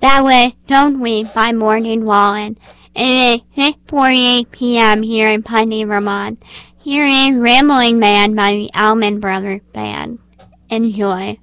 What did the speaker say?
That was Don't Weep by Morgan Wallen. It is 6:48 p.m. here in Putney, Vermont. Here is Rambling Man by the Allman Brothers Band. Enjoy.